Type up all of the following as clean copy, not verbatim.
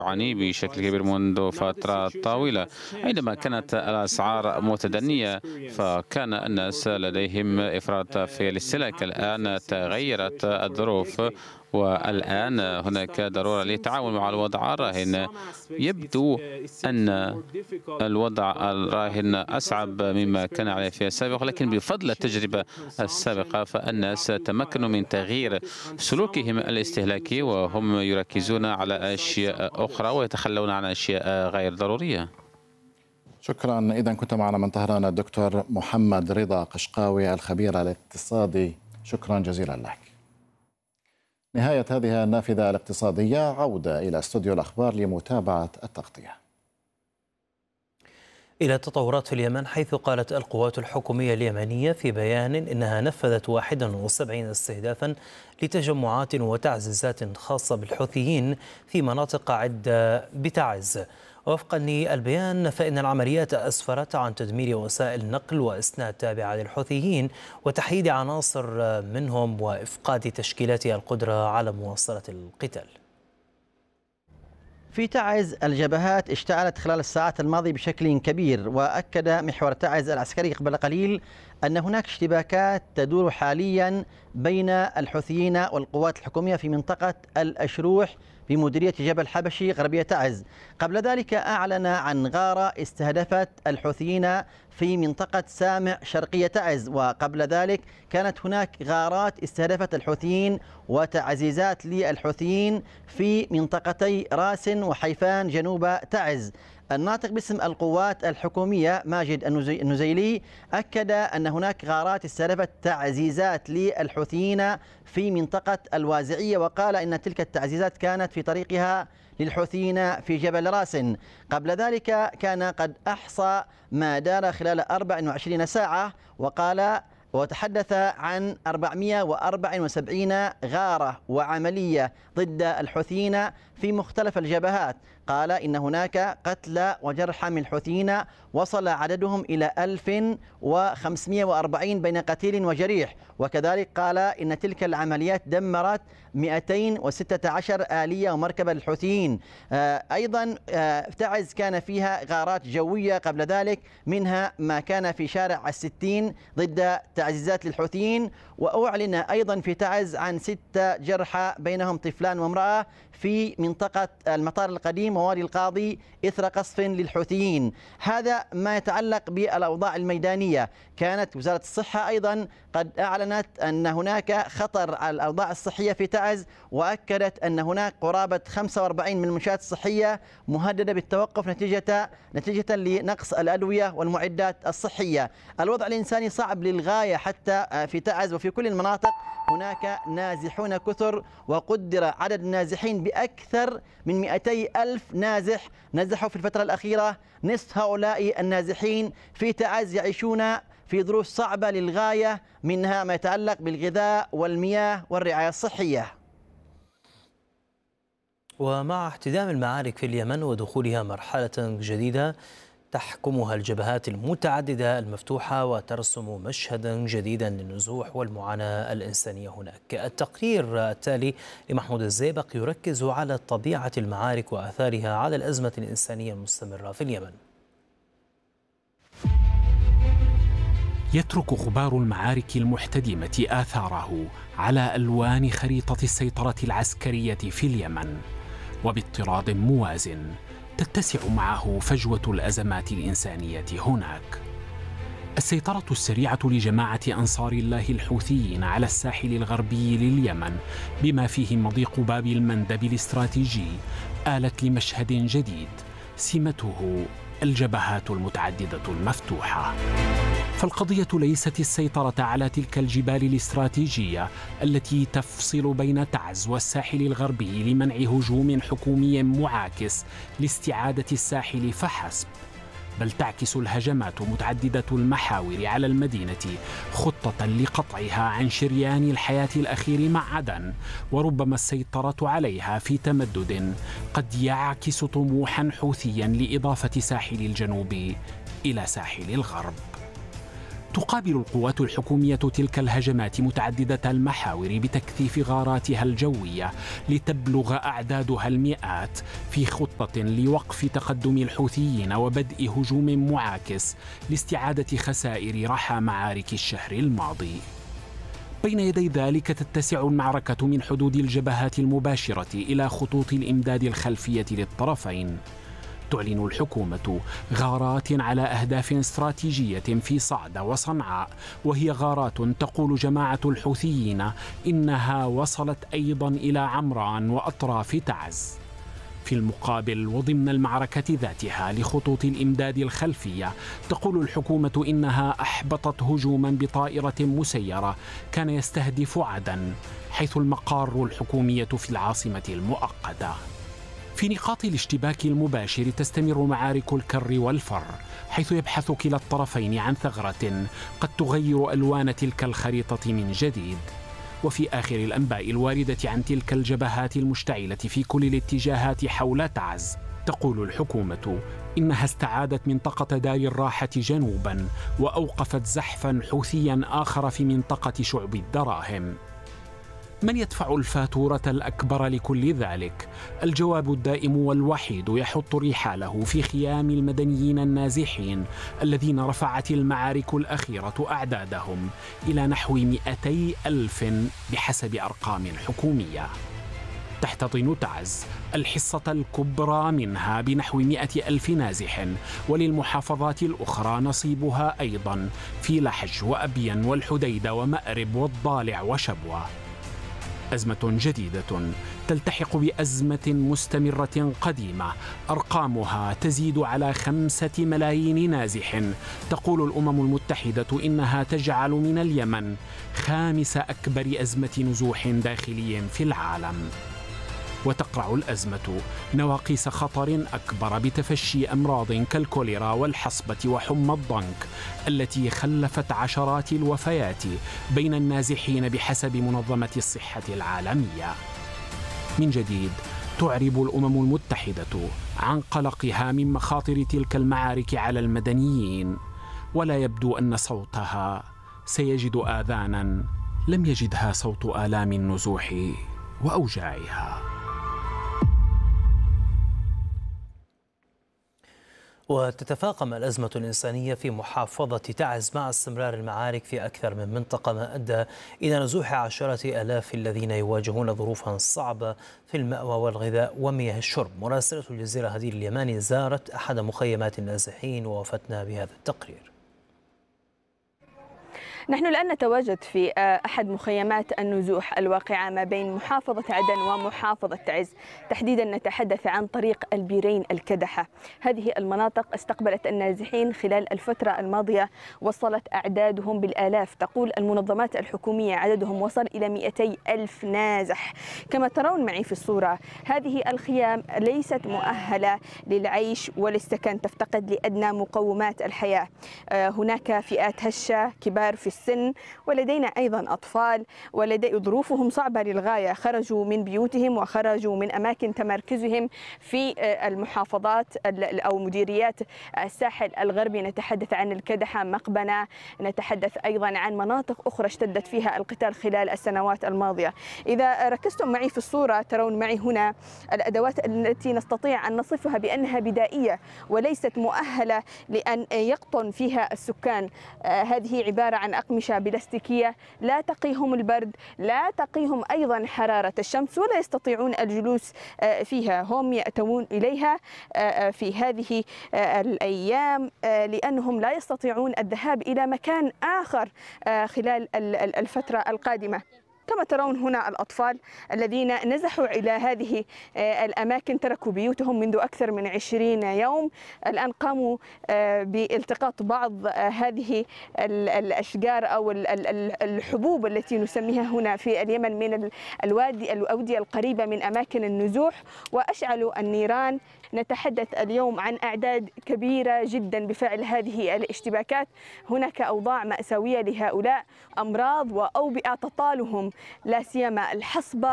تعاني بشكل كبير منذ فترة طويلة. عندما كانت الأسعار متدنية فكان الناس لديهم إفراط في الاستهلاك. الآن تغيرت الظروف، والآن هناك ضرورة للتعامل مع الوضع الراهن. يبدو أن الوضع الراهن أصعب مما كان عليه في السابق، ولكن بفضل التجربة السابقة فالناس تمكنوا من تغيير سلوكهم الاستهلاكي، وهم يركزون على أشياء أخرى ويتخلون عن أشياء غير ضرورية. شكرا. إذا كنت معنا من طهران الدكتور محمد رضا قشقاوي الخبير الاقتصادي، شكرا جزيلا لك. نهاية هذه النافذة الاقتصادية، عودة إلى استوديو الأخبار لمتابعة التغطية. إلى التطورات في اليمن، حيث قالت القوات الحكومية اليمنية في بيان إنها نفذت 71 استهدافا لتجمعات وتعزيزات خاصة بالحوثيين في مناطق عدة بتعز. وفقا للبيان فإن العمليات أسفرت عن تدمير وسائل نقل وإسناد تابعة للحوثيين وتحييد عناصر منهم وإفقاد تشكيلاتها القدرة على مواصلة القتال. في تعز الجبهات اشتعلت خلال الساعات الماضية بشكل كبير، وأكد محور تعز العسكري قبل قليل أن هناك اشتباكات تدور حاليا بين الحوثيين والقوات الحكومية في منطقة الأشروح بمديرية جبل حبشي غربية تعز. قبل ذلك أعلن عن غارة استهدفت الحوثيين في منطقة سامع شرقية تعز، وقبل ذلك كانت هناك غارات استهدفت الحوثيين وتعزيزات للحوثيين في منطقتي راس وحيفان جنوب تعز. الناطق باسم القوات الحكومية ماجد النزيلي أكد أن هناك غارات استهدفت تعزيزات للحوثيين في منطقة الوازعية، وقال إن تلك التعزيزات كانت في طريقها للحوثيين في جبل راس. قبل ذلك كان قد أحصى ما دار خلال 24 ساعة، وقال وتحدث عن 474 غارة وعملية ضد الحوثيين في مختلف الجبهات. قال إن هناك قتلى وجرحى من الحوثيين وصل عددهم إلى 1540 بين قتيل وجريح. وكذلك قال إن تلك العمليات دمرت 216 آلية ومركبة للحوثيين. أيضا تعز كان فيها غارات جوية قبل ذلك، منها ما كان في شارع الستين ضد تعزيزات للحوثيين. وأعلن أيضا في تعز عن 6 جرحى بينهم طفلان وامرأة في منطقة المطار القديم ووادي القاضي إثر قصف للحوثيين. هذا ما يتعلق بالأوضاع الميدانية. كانت وزارة الصحة أيضا قد أعلنت أن هناك خطر على الأوضاع الصحية في تعز، وأكدت أن هناك قرابة 45 من المنشآت الصحية مهددة بالتوقف نتيجة لنقص الأدوية والمعدات الصحية. الوضع الإنساني صعب للغاية حتى في تعز وفي كل المناطق. هناك نازحون كثر، وقدر عدد النازحين بأكثر من 200 ألف نازح نزحوا في الفترة الأخيرة. نصف هؤلاء النازحين في تعز يعيشون في ظروف صعبة للغاية، منها ما يتعلق بالغذاء والمياه والرعاية الصحية. ومع احتدام المعارك في اليمن ودخولها مرحلة جديدة تحكمها الجبهات المتعددة المفتوحة وترسم مشهدا جديدا للنزوح والمعاناة الإنسانية هناك. التقرير التالي لمحمود الزيبق يركز على طبيعة المعارك وآثارها على الأزمة الإنسانية المستمرة في اليمن. يترك غبار المعارك المحتدمة آثاره على ألوان خريطة السيطرة العسكرية في اليمن، وباضطراد موازن تتسع معه فجوة الأزمات الإنسانية هناك. السيطرة السريعة لجماعة أنصار الله الحوثيين على الساحل الغربي لليمن بما فيه مضيق باب المندب الاستراتيجي آلت لمشهد جديد سمته الجبهات المتعددة المفتوحة. فالقضية ليست السيطرة على تلك الجبال الاستراتيجية التي تفصل بين تعز والساحل الغربي لمنع هجوم حكومي معاكس لاستعادة الساحل فحسب، بل تعكس الهجمات متعددة المحاور على المدينة خطة لقطعها عن شريان الحياة الأخير مع عدن، وربما السيطرة عليها في تمدد قد يعكس طموحا حوثيا لإضافة ساحل الجنوب إلى ساحل الغرب. تقابل القوات الحكومية تلك الهجمات متعددة المحاور بتكثيف غاراتها الجوية لتبلغ أعدادها المئات في خطة لوقف تقدم الحوثيين وبدء هجوم معاكس لاستعادة خسائر رحى معارك الشهر الماضي. بين يدي ذلك تتسع المعركة من حدود الجبهات المباشرة إلى خطوط الإمداد الخلفية للطرفين. تعلن الحكومة غارات على أهداف استراتيجية في صعدة وصنعاء، وهي غارات تقول جماعة الحوثيين إنها وصلت أيضا إلى عمران وأطراف تعز. في المقابل وضمن المعركة ذاتها لخطوط الإمداد الخلفية، تقول الحكومة إنها أحبطت هجوما بطائرة مسيرة كان يستهدف عدن، حيث المقار الحكومية في العاصمة المؤقتة. في نقاط الاشتباك المباشر تستمر معارك الكر والفر، حيث يبحث كلا الطرفين عن ثغرة قد تغير ألوان تلك الخريطة من جديد. وفي آخر الأنباء الواردة عن تلك الجبهات المشتعلة في كل الاتجاهات حول تعز، تقول الحكومة إنها استعادت منطقة دار الراحة جنوبا وأوقفت زحفا حوثيا آخر في منطقة شعب الدراهم. من يدفع الفاتورة الأكبر لكل ذلك؟ الجواب الدائم والوحيد يحط رحاله في خيام المدنيين النازحين الذين رفعت المعارك الأخيرة أعدادهم إلى نحو 200,000 بحسب أرقام حكومية. تحتضن تعز الحصة الكبرى منها بنحو 100,000 نازح، وللمحافظات الأخرى نصيبها أيضا في لحج وأبين والحديدة ومأرب والضالع وشبوة. أزمة جديدة تلتحق بأزمة مستمرة قديمة أرقامها تزيد على 5 ملايين نازح. تقول الأمم المتحدة إنها تجعل من اليمن 5 أكبر أزمة نزوح داخلي في العالم. وتقرع الأزمة نواقيس خطر أكبر بتفشي أمراض كالكوليرا والحصبة وحمى الضنك التي خلفت عشرات الوفيات بين النازحين بحسب منظمة الصحة العالمية. من جديد تعرب الأمم المتحدة عن قلقها من مخاطر تلك المعارك على المدنيين، ولا يبدو أن صوتها سيجد آذانا لم يجدها صوت آلام النزوح وأوجاعها. وتتفاقم الأزمة الإنسانية في محافظة تعز مع استمرار المعارك في أكثر من منطقة، ما أدى إلى نزوح عشرات آلاف الذين يواجهون ظروفا صعبة في المأوى والغذاء ومياه الشرب. مراسلة الجزيرة هدير اليماني زارت أحد مخيمات النازحين ووفتنا بهذا التقرير. نحن الآن نتواجد في أحد مخيمات النزوح الواقعة ما بين محافظة عدن ومحافظة تعز، تحديدا نتحدث عن طريق البيرين الكدحة. هذه المناطق استقبلت النازحين خلال الفترة الماضية، وصلت أعدادهم بالآلاف. تقول المنظمات الحكومية عددهم وصل إلى 200,000 نازح. كما ترون معي في الصورة، هذه الخيام ليست مؤهلة للعيش وللسكن، تفتقد لأدنى مقومات الحياة. هناك فئات هشة، كبار في السن، ولدينا أيضا أطفال ظروفهم صعبة للغاية. خرجوا من بيوتهم وخرجوا من أماكن تمركزهم في المحافظات أو مديريات الساحل الغربي. نتحدث عن الكدحة، مقبنة، نتحدث أيضا عن مناطق أخرى اشتدت فيها القتال خلال السنوات الماضية. إذا ركزتم معي في الصورة ترون معي هنا الأدوات التي نستطيع أن نصفها بأنها بدائية وليست مؤهلة لأن يقطن فيها السكان. هذه عبارة عن أقمشة بلاستيكية لا تقيهم البرد، لا تقيهم أيضا حرارة الشمس، ولا يستطيعون الجلوس فيها. هم يأتون إليها في هذه الأيام لأنهم لا يستطيعون الذهاب إلى مكان آخر خلال الفترة القادمة. كما ترون هنا الأطفال الذين نزحوا إلى هذه الأماكن، تركوا بيوتهم منذ أكثر من 20 يوم. الآن قاموا بالتقاط بعض هذه الأشجار أو الحبوب التي نسميها هنا في اليمن من الأودية القريبة من أماكن النزوح، وأشعلوا النيران. نتحدث اليوم عن أعداد كبيرة جدا بفعل هذه الاشتباكات. هناك أوضاع مأساوية لهؤلاء، أمراض وأوبئة تطالهم، لا سيما الحصبة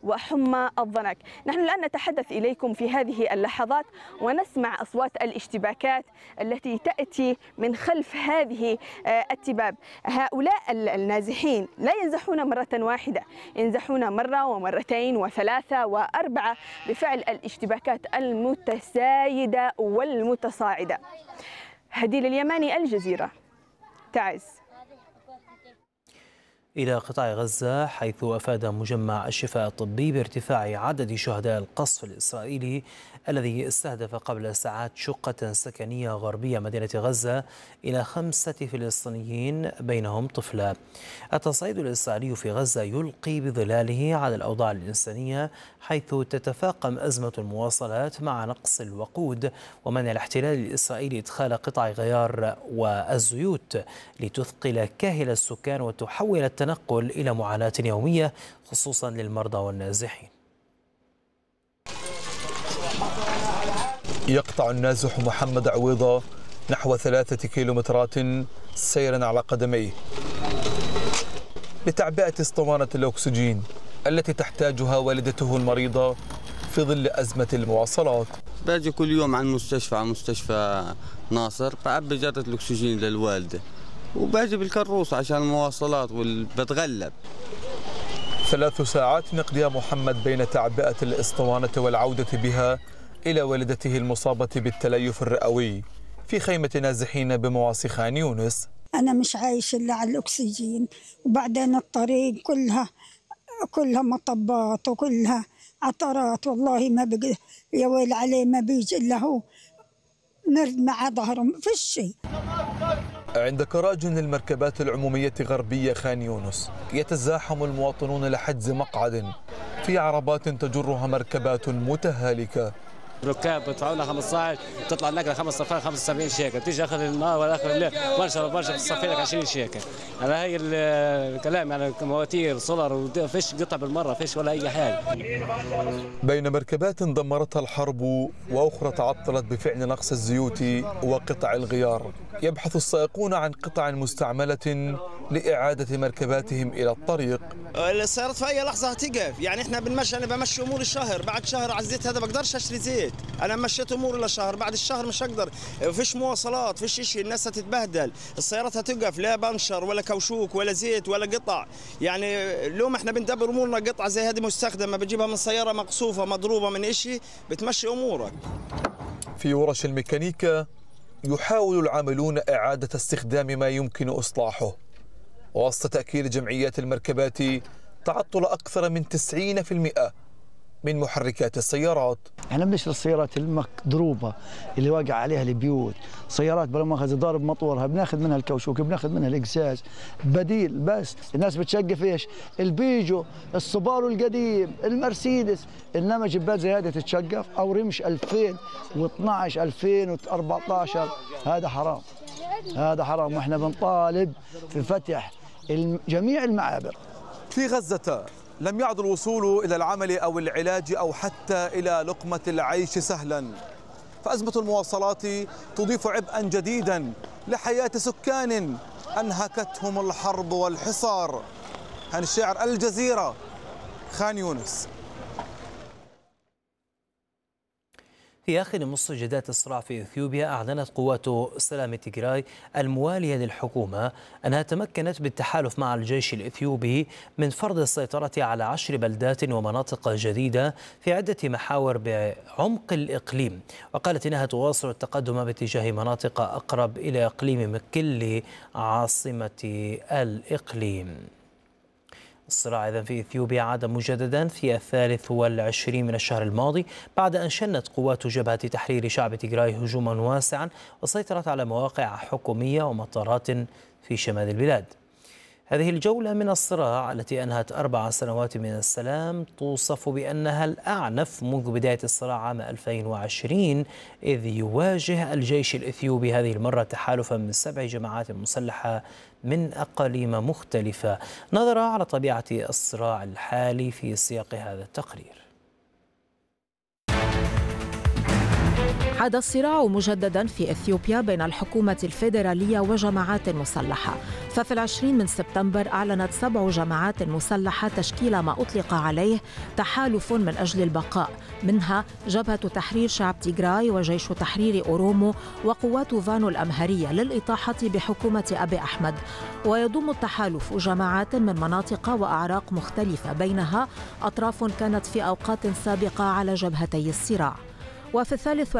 وحمى الضنك. نحن الآن نتحدث إليكم في هذه اللحظات ونسمع أصوات الاشتباكات التي تأتي من خلف هذه التباب. هؤلاء النازحين لا ينزحون مرة واحدة، ينزحون مرة ومرتين وثلاثة وأربعة بفعل الاشتباكات المتزايدة والمتصاعدة. هديل اليماني، الجزيرة، تعز. إلى قطاع غزة، حيث أفاد مجمع الشفاء الطبي بارتفاع عدد شهداء القصف الإسرائيلي الذي استهدف قبل ساعات شقة سكنية غربية مدينة غزة إلى 5 فلسطينيين بينهم طفلة. التصعيد الإسرائيلي في غزة يلقي بظلاله على الأوضاع الإنسانية، حيث تتفاقم أزمة المواصلات مع نقص الوقود ومنع الاحتلال الإسرائيلي إدخال قطع غيار والزيوت لتثقل كاهل السكان وتحول التنقل إلى معاناة يومية، خصوصا للمرضى والنازحين. يقطع النازح محمد عويضة نحو 3 كيلومترات سيرا على قدميه لتعبئة اسطوانة الأكسجين التي تحتاجها والدته المريضة في ظل أزمة المواصلات. باجي كل يوم على مستشفى ناصر بعبي جرة الأكسجين للوالدة، وباجي بالكروس عشان المواصلات وبتغلب. 3 ساعات يقضيها محمد بين تعبئة الاسطوانة والعودة بها إلى والدته المصابة بالتليف الرئوي في خيمة نازحين بمواصي خان يونس. أنا مش عايش إلا على الأكسجين، وبعدين الطريق كلها مطبات وكلها عطرات، والله ما بقى يا ويل عليه، ما بيجي إلا هو مرد مع ظهره، ما فيش شيء. عند كراجن المركبات العمومية غربية خان يونس يتزاحم المواطنون لحجز مقعد في عربات تجرها مركبات متهالكة. ركاب بدفعوا لنا 15، تطلع النقله 5 صفار 75 شيكل، تيجي اخر النهار ولا اخر الليل برشا تصفي لك 20 شيكل. هذا هي الكلام، يعني مواتير سولار وفيش قطع بالمره، فيش ولا اي حاجه. بين مركبات دمرتها الحرب واخرى تعطلت بفعل نقص الزيوت وقطع الغيار، يبحث السائقون عن قطع مستعمله لاعاده مركباتهم الى الطريق. السيارات في اي لحظه هتقف، يعني احنا بنمشي، انا بمشي اموري الشهر، بعد شهر على الزيت هذا بقدرش اشتري زيت، انا مشيت اموري لشهر، بعد الشهر مش هقدر، فيش مواصلات، فيش شيء، الناس هتتبهدل، السيارات هتقف، لا بنشر ولا كوشوك ولا زيت ولا قطع، يعني اليوم احنا بندبر امورنا، قطعه زي هذه مستخدمه بتجيبها من سياره مقصوفه مضروبه من شيء بتمشي امورك. في ورش الميكانيكا يحاول العاملون اعاده استخدام ما يمكن اصلاحه، وسط تاكيد جمعيات المركبات تعطل اكثر من 90% من محركات السيارات. احنا بنشتري السيارات المضروبه اللي واقع عليها البيوت، سيارات بلا مؤاخذه ضارب مطورها بناخذ منها الكوشوك، بناخذ منها الاقزاز، بديل. بس الناس بتشقف ايش؟ البيجو، السوبارو القديم، المرسيدس، انما جبات زي هذه تتشقف او رمش 2012 2014، هذا حرام، هذا حرام، واحنا بنطالب في فتح جميع المعابر. في غزة لم يعد الوصول إلى العمل أو العلاج أو حتى إلى لقمة العيش سهلا، فأزمة المواصلات تضيف عبئا جديدا لحياة سكان أنهكتهم الحرب والحصار. هاني الشاعر، الجزيرة، خان يونس. في آخر مستجدات الصراع في إثيوبيا، أعلنت قوات سلام تيغراي الموالية للحكومة أنها تمكنت بالتحالف مع الجيش الإثيوبي من فرض السيطرة على 10 بلدات ومناطق جديدة في عدة محاور بعمق الإقليم، وقالت إنها تواصل التقدم باتجاه مناطق أقرب إلى إقليم مكيلي عاصمة الإقليم. الصراع إذن في إثيوبيا عاد مجددا في 23 من الشهر الماضي بعد أن شنت قوات جبهة تحرير شعب تيغراي هجوما واسعا وسيطرت على مواقع حكومية ومطارات في شمال البلاد. هذه الجولة من الصراع التي أنهت 4 سنوات من السلام توصف بأنها الأعنف منذ بداية الصراع عام 2020، إذ يواجه الجيش الإثيوبي هذه المرة تحالفا من 7 جماعات مسلحة من أقاليم مختلفة. نظرة على طبيعة الصراع الحالي في سياق هذا التقرير. عاد الصراع مجددا في إثيوبيا بين الحكومة الفيدرالية وجماعات مسلحة، ففي 20 من سبتمبر أعلنت 7 جماعات مسلحة تشكيل ما أطلق عليه تحالف من أجل البقاء، منها جبهة تحرير شعب تيغراي وجيش تحرير أورومو وقوات فانو الأمهرية للإطاحة بحكومة أبي أحمد. ويضم التحالف جماعات من مناطق وأعراق مختلفة، بينها أطراف كانت في أوقات سابقة على جبهتي الصراع. وفي 23